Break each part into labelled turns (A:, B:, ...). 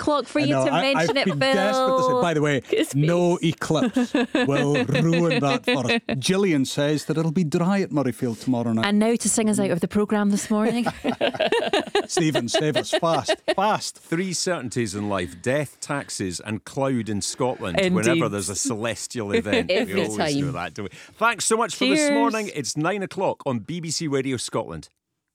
A: o'clock for
B: I
A: you
B: know,
A: to mention
B: I've
A: it,
B: been
A: Bill.
B: desperate to say, by the way, no eclipse will ruin that for us. Gillian says that it'll be dry at Murrayfield tomorrow night.
A: And now to sing us out of the programme this morning.
B: Stephen, save us fast.
C: 3 certainties in life: death, taxes and cloud in Scotland.
A: Indeed.
C: Whenever there's a celestial event.
A: Every
C: We always
A: time.
C: know that, don't we? Thanks so much for this
A: Cheers.
C: morning. It's 9 o'clock on BBC Radio Scotland.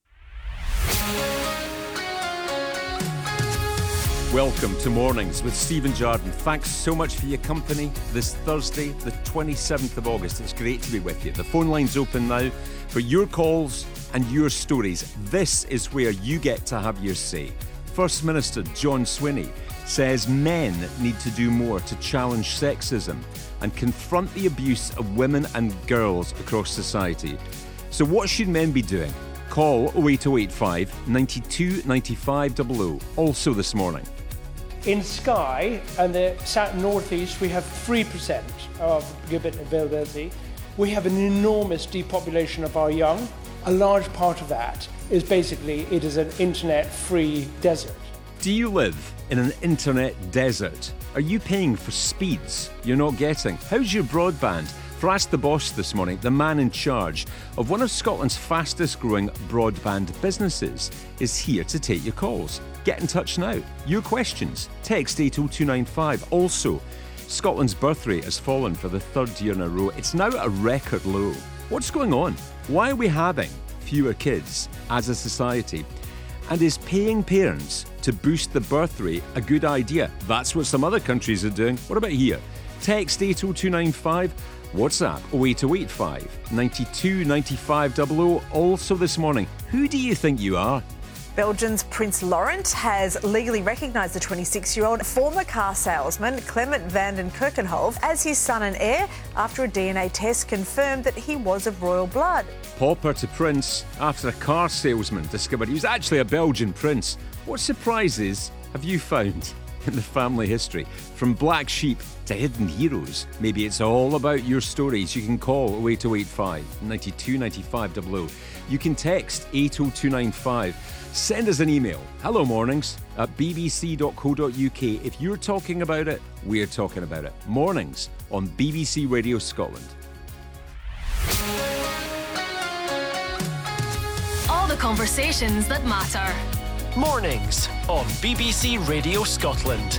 C: Welcome to Mornings with Stephen Jardine. Thanks so much for your company this Thursday, the 27th of August. It's great to be with you. The phone line's open now for your calls and your stories. This is where you get to have your say. First Minister John Swinney says men need to do more to challenge sexism and confront the abuse of women and girls across society. So what should men be doing? Call 08085 92 95 00. Also this morning.
D: In Skye and the North East, we have 3% of gigabit availability. We have an enormous depopulation of our young. A large part of that is basically it is an internet-free desert.
C: Do you live in an internet desert? Are you paying for speeds you're not getting? How's your broadband? For Ask the Boss this morning, the man in charge of one of Scotland's fastest growing broadband businesses is here to take your calls. Get in touch now. Your questions. Text 80295. Also, Scotland's birth rate has fallen for the 3rd year in a row. It's now at a record low. What's going on? Why are we having fewer kids as a society? And is paying parents to boost the birth rate a good idea? That's what some other countries are doing. What about here? Text 80295. WhatsApp 08085 92 95 00. Also this morning, who do you think you are?
E: Belgium's Prince Laurent has legally recognised the 26-year-old former car salesman Clement van den Kerkenhof as his son and heir after a DNA test confirmed that he was of royal blood.
C: Pauper to Prince after a car salesman discovered he was actually a Belgian prince. What surprises have you found in the family history? From black sheep to hidden heroes. Maybe it's all about your stories. You can call 08085 92 95 00. You can text 80295. Send us an email, hellomornings@bbc.co.uk. If you're talking about it, we're talking about it. Mornings on BBC Radio Scotland.
F: All the conversations that matter.
G: Mornings on BBC Radio Scotland.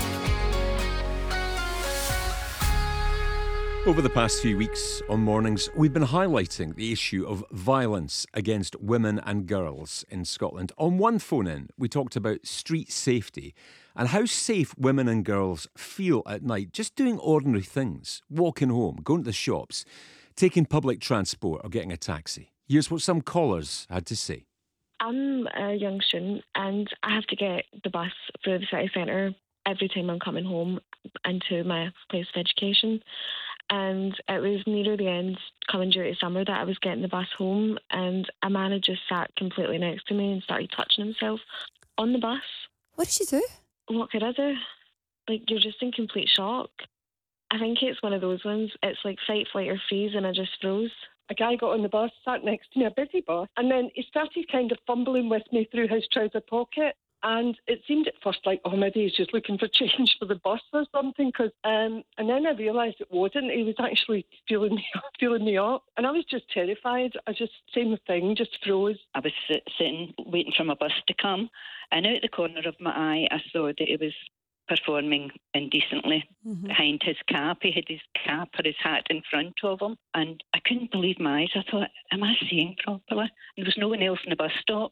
C: Over the past few weeks on Mornings, we've been highlighting the issue of violence against women and girls in Scotland. On one phone-in, we talked about street safety and how safe women and girls feel at night just doing ordinary things, walking home, going to the shops, taking public transport or getting a taxi. Here's what some callers had to say.
H: I'm a young student and I have to get the bus through the city centre every time I'm coming home into my place of education. And it was near the end, coming during summer, that I was getting the bus home and a man had just sat completely next to me and started touching himself on the bus.
I: What did you do?
H: What could I do? Like, you're just in complete shock. I think it's one of those ones. It's like fight, flight or freeze, and I just froze.
J: A guy got on the bus, sat next to me, a busy bus, and then he started kind of fumbling with me through his trouser pocket. And it seemed at first like, oh, maybe he's just looking for change for the bus or something. And then I realised it wasn't. He was actually feeling me up. And I was just terrified. I just, same thing, just froze.
K: I was sitting, waiting for my bus to come. And out the corner of my eye, I saw that he was performing indecently behind his cap. He had his cap or his hat in front of him. And I couldn't believe my eyes. I thought, am I seeing properly? And there was no one else in the bus stop.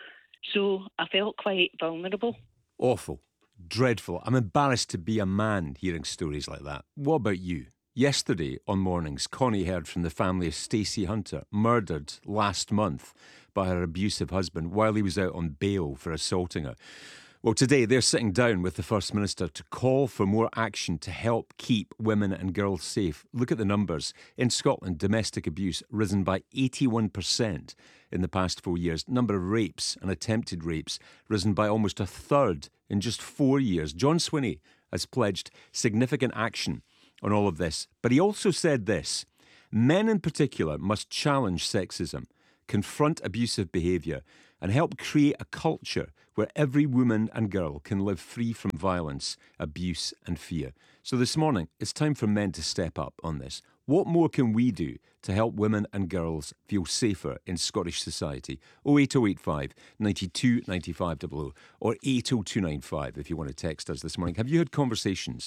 K: So I felt quite vulnerable.
C: Awful. Dreadful. I'm embarrassed to be a man hearing stories like that. What about you? Yesterday on Mornings, Connie heard from the family of Stacey Hunter, murdered last month by her abusive husband while he was out on bail for assaulting her. Well, today they're sitting down with the First Minister to call for more action to help keep women and girls safe. Look at the numbers. In Scotland, domestic abuse risen by 81% in the past 4 years. Number of rapes and attempted rapes risen by almost a third in just 4 years. John Swinney has pledged significant action on all of this. But he also said this: men in particular must challenge sexism, confront abusive behaviour and help create a culture where every woman and girl can live free from violence, abuse and fear. So this morning, it's time for men to step up on this. What more can we do to help women and girls feel safer in Scottish society? 08085 92 95 00 or 80295 if you want to text us this morning. Have you had conversations